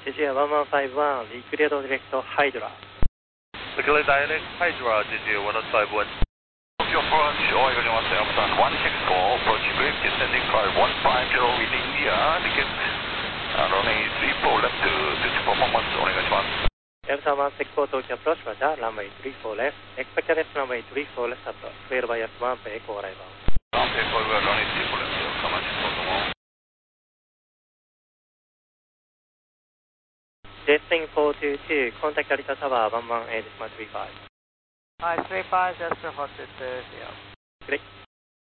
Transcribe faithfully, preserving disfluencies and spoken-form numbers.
ジェワンワンファイブワン、リクレードディレクトハイドラ。 リクレードディレクトハイドラ、ジェジェワンワンファイブワン。東京アプローチ、お願いします。アプタンワンシックスフォー、アプローチグリップ、ディセンディングカーワンファイブゼロ、ウィディングイヤー、ディケット、ランウェイスリーフォーレフト、トゥーパフォーマンス、お願いします。 エルサワンシックスフォー、東京アプローチ、ランウェイスリーフォーレフト、エクペクトレスランウェイスリーフォーレフト、クリアバイエスワンペエコーライバー。 ランペエコーライバー、ランウェイスリーフォーレフト、カマシックスフォー。 Jetting four two two, contact Arita Tower one one eight decimal three five. Hi, three five, just for hot to zero. Great.